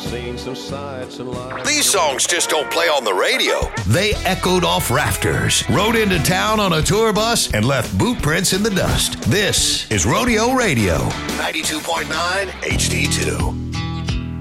seen some sights and lights. These songs just don't play on the radio. They echoed off rafters, rode into town on a tour bus, and left boot prints in the dust. This is Rodeo Radio. 92.9 HD2.